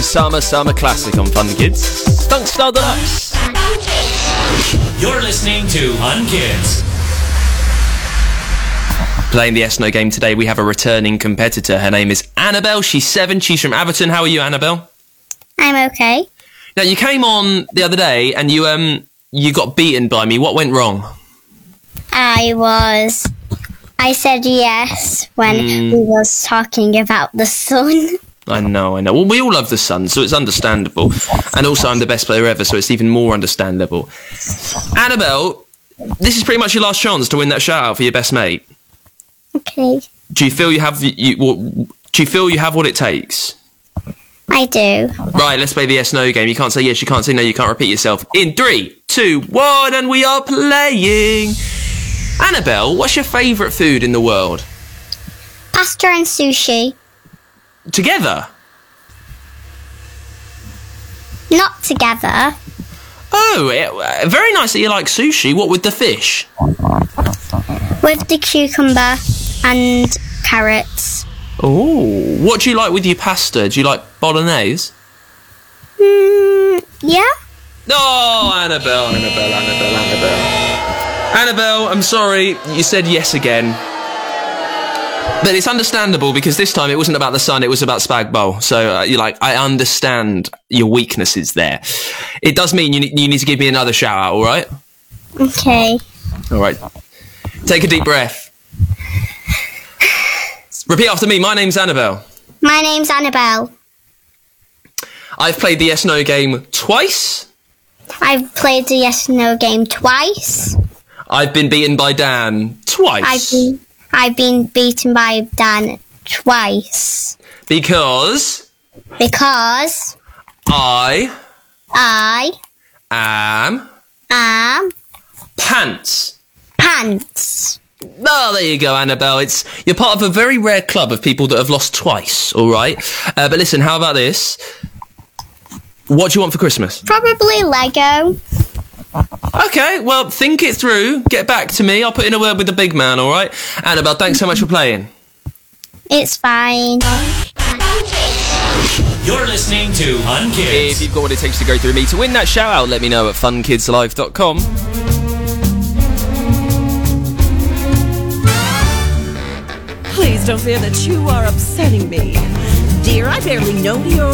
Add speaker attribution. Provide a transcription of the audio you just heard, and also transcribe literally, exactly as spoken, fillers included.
Speaker 1: Summer, Summer Classic on Fun Kids. Stunkstar Deluxe.
Speaker 2: You're listening to Fun Kids.
Speaker 1: Playing the Yes No game today, we have a returning competitor. Her name is Annabelle. She's seven. She's from Atherton. How are you, Annabelle?
Speaker 3: I'm okay.
Speaker 1: Now, you came on the other day and you um you got beaten by me. What went wrong?
Speaker 3: I was... I said yes when
Speaker 1: Mm.
Speaker 3: we was talking about the sun.
Speaker 1: I know, I know. Well, we all love the sun, so it's understandable. And also, I'm the best player ever, so it's even more understandable. Annabelle, this is pretty much your last chance to win that shout-out for your best mate.
Speaker 3: Okay.
Speaker 1: Do you feel you have you? What, do you feel you have what it takes?
Speaker 3: I do.
Speaker 1: Right, let's play the yes no game. You can't say yes, you can't say no, you can't repeat yourself. In three, two, one, and we are playing. Annabelle, what's your favourite food in the world?
Speaker 3: Pasta and sushi.
Speaker 1: Together?
Speaker 3: Not together.
Speaker 1: Oh, it, very nice that you like sushi. What with the fish?
Speaker 3: With the cucumber and carrots.
Speaker 1: Oh, what do you like with your pasta? Do you like bolognese?
Speaker 3: Mm, yeah?
Speaker 1: Oh, Annabelle, Annabelle, Annabelle, Annabelle. Annabelle, I'm sorry, you said yes again. But it's understandable because this time it wasn't about the sun, it was about spag bowl. So uh, you're like, I understand your weaknesses there. It does mean you, you need to give me another shout out, all right?
Speaker 3: Okay.
Speaker 1: All right. Take a deep breath. Repeat after me. My name's Annabelle.
Speaker 3: My name's Annabelle.
Speaker 1: I've played the yes no game twice.
Speaker 3: I've played the yes no game twice.
Speaker 1: I've been beaten by Dan twice.
Speaker 3: I've been, I've been beaten by Dan twice.
Speaker 1: Because
Speaker 3: Because
Speaker 1: I
Speaker 3: I
Speaker 1: am
Speaker 3: am
Speaker 1: pants.
Speaker 3: pants.
Speaker 1: Oh, there you go, Annabelle. It's you're part of a very rare club of people that have lost twice, all right? Uh, but listen, how about this? What do you want for Christmas?
Speaker 3: Probably Lego.
Speaker 1: Okay, well, think it through. Get back to me. I'll put in a word with the big man, all right? Annabelle, thanks so much for playing.
Speaker 3: It's fine.
Speaker 2: You're listening to Fun Kids.
Speaker 1: If you've got what it takes to go through me to win that shout-out, let me know at fun kids live dot com.
Speaker 4: Please don't fear that you are upsetting me. Dear, I barely know you.